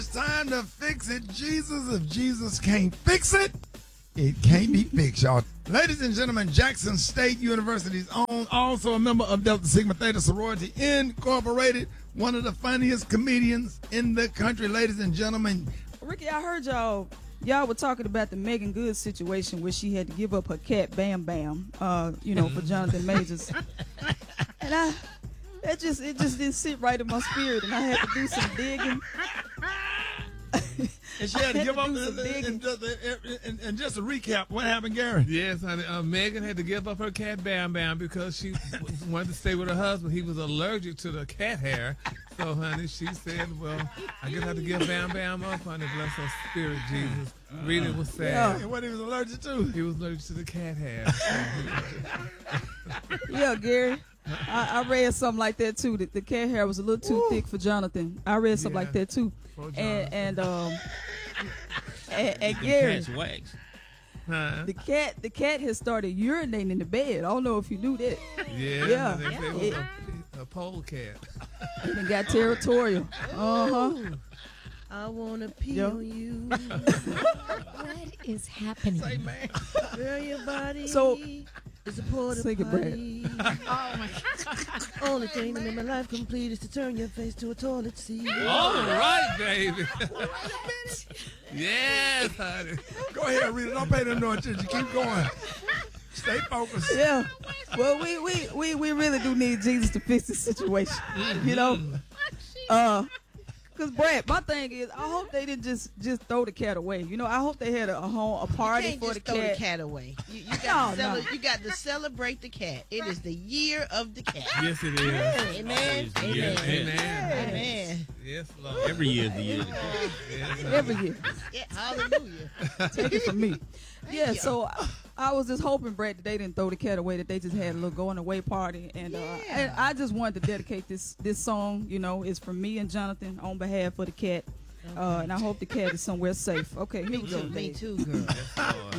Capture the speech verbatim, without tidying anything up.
It's time to fix it, Jesus. If Jesus can't fix it, it can't be fixed, y'all. Ladies and gentlemen, Jackson State University's own, also a member of Delta Sigma Theta Sorority Incorporated, one of the funniest comedians in the country, ladies and gentlemen. Ricky, I heard y'all y'all were talking about the Megan Good situation where she had to give up her cat Bam Bam, uh, you know, for Jonathan Majors. And I, that just it just didn't sit right in my spirit, and I had to do some digging. And she had to give up. And, and, just, and, and just to recap, what happened, Gary? Yes, honey. Uh, Megan had to give up her cat Bam Bam because she wanted to stay with her husband. He was allergic to the cat hair. So, honey, she said, well, I guess I have to give Bam Bam up, honey. Bless her spirit, Jesus. Really was sad. Yeah. And what he was allergic to? He was allergic to the cat hair. Yeah, Gary. I, I read something like that, too. The, the cat hair was a little too Ooh. thick for Jonathan. I read something yeah. like that, too. And, and, um... And, and Gary, cat's wax. Huh? the cat, the cat has started urinating in the bed. I don't know if you knew that. Yeah, yeah. They say it was a, a pole cat. And got territorial. Uh huh. I wanna pee Yo. on you. What is happening? Say, man. Girl, your body So, is a porta sing it, potty. Oh my God. Only thing to make my life complete is to turn your face to a toilet seat. All right, baby. Yes, honey. Go ahead, Rita. Don't pay no no attention. Keep going. Stay focused. Yeah. Well, we we we we really do need Jesus to fix this situation. You know. Uh. Cause Brad, my thing is, I hope they didn't just just throw the cat away. You know, I hope they had a, a home, a party you can't for just the throw cat. the cat away. You, you got No, to no. cele- you got to celebrate the cat. It is the year of the cat. Yes, it is. Amen. Always the year Amen. of the cat. Amen. Amen. Yes, Lord. Every year is the year of the cat. Yes, Every year. Yeah, hallelujah. Take it from me. Yeah, you. so I, I was just hoping, Brad, that they didn't throw the cat away, that they just had a little going away party. And, uh, Yeah. and I just wanted to dedicate this this song, you know, it's from me and Jonathan on behalf of the cat. Uh, and I hope the cat is somewhere safe. Okay, here Me we go. too, me ladies. too, girl. Lord.